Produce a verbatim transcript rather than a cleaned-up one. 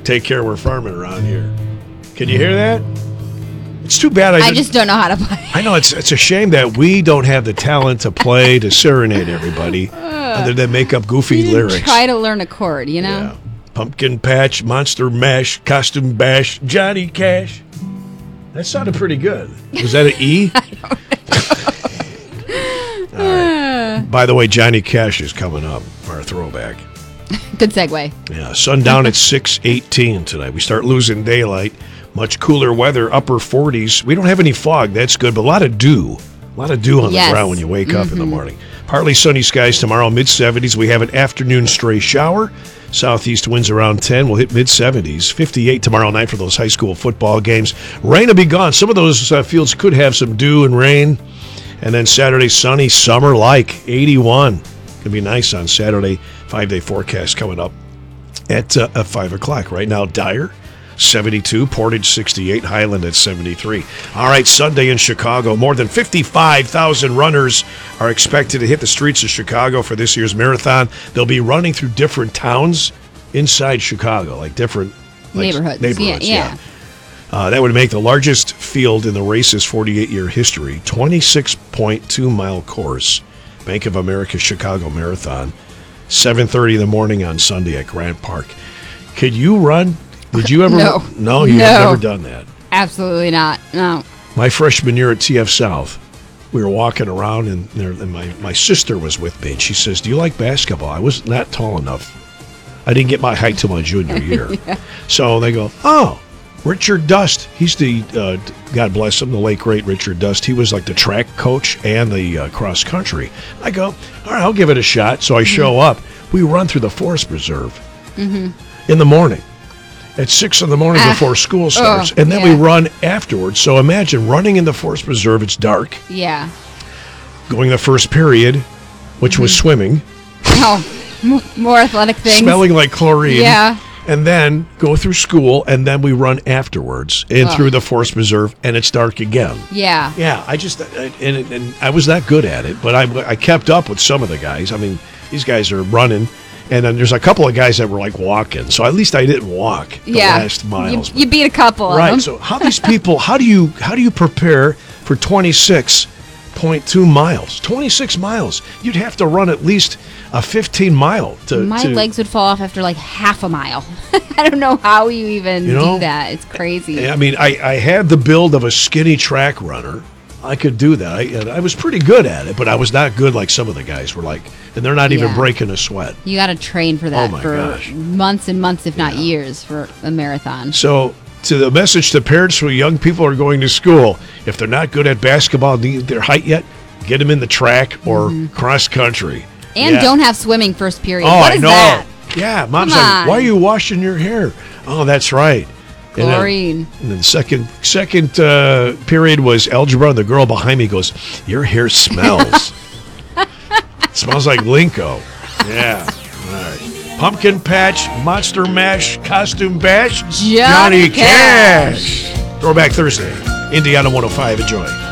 take care of our farming around here. Can you hear that? It's too bad. I, I just don't know how to play. I know it's it's a shame that we don't have the talent to play to serenade everybody, uh, other than make up goofy lyrics. Try to learn a chord, you know. Yeah. Pumpkin patch, monster mash, costume bash, Johnny Cash. That sounded pretty good. Was that an E? I don't know. All right. By the way, Johnny Cash is coming up for our throwback. Good segue. Yeah, sundown at six eighteen tonight. We start losing daylight. Much cooler weather, upper forties. We don't have any fog. That's good, but a lot of dew. A lot of dew on yes. the ground when you wake mm-hmm. up in the morning. Partly sunny skies tomorrow, mid seventies. We have an afternoon stray shower. Southeast winds around ten. We'll hit mid seventies. fifty-eight tomorrow night for those high school football games. Rain will be gone. Some of those uh, fields could have some dew and rain. And then Saturday, sunny, summer-like, eighty-one. Going to be nice on Saturday. Five-day forecast coming up at, uh, at five o'clock. Right now, Dyer, seventy-two. Portage, sixty-eight. Highland at seventy-three. All right, Sunday in Chicago. More than fifty-five thousand runners are expected to hit the streets of Chicago for this year's marathon. They'll be running through different towns inside Chicago, like different like neighborhoods. neighborhoods. Yeah. yeah. Uh, that would make the largest field in the race's forty-eight-year history. twenty-six point two mile course. Bank of America Chicago Marathon. seven thirty in the morning on Sunday at Grant Park. Could you run? Did you ever? No. No, you've no. never done that. Absolutely not. No. My freshman year at T F South, we were walking around, and, there, and my, my sister was with me, and she says, do you like basketball? I was not tall enough. I didn't get my height till my junior year. yeah. So they go, oh, Richard Dust. He's the, uh, God bless him, the late, great Richard Dust. He was like the track coach and the uh, cross country. I go, all right, I'll give it a shot. So I show mm-hmm. up. We run through the Forest Preserve mm-hmm. in the morning. At six in the morning ah. before school starts. Oh, and then yeah. we run afterwards. So imagine running in the Forest Preserve. It's dark. Yeah. Going the first period, which mm-hmm. was swimming. Oh, m- more athletic things. Smelling like chlorine. Yeah. And then go through school, and then we run afterwards and oh. through the Forest Preserve, and it's dark again. Yeah. Yeah, I just, and, and I was not good at it, but I, I kept up with some of the guys. I mean, these guys are running. And then there's a couple of guys that were like walking. So at least I didn't walk the yeah. last miles. You, you beat a couple right. of them. So how these people, how do you how do you prepare for twenty-six point two miles? twenty-six miles. You'd have to run at least a fifteen mile to My to, legs would fall off after like half a mile. I don't know how you even you know, do that. It's crazy. I mean, I, I had the build of a skinny track runner. I could do that. I, and I was pretty good at it, but I was not good like some of the guys were like. And they're not even yeah. breaking a sweat. You got to train for that oh my for gosh. months and months, if not yeah. years, for a marathon. So, to the message to parents who young people are going to school, if they're not good at basketball, need their height yet, get them in the track or mm-hmm. cross country. And yeah. don't have swimming first period. Oh, what I is know. that? Yeah, mom's Come like, on. why are you washing your hair? Oh, that's right. Chlorine. And then, and then the second second uh, period was algebra, and the girl behind me goes, your hair smells. It smells like Linko. Yeah. All right. Pumpkin Patch, Monster Mash, Costume Bash, Johnny, Johnny Cash. Cash. Throwback Thursday. Indiana one oh five. Enjoy.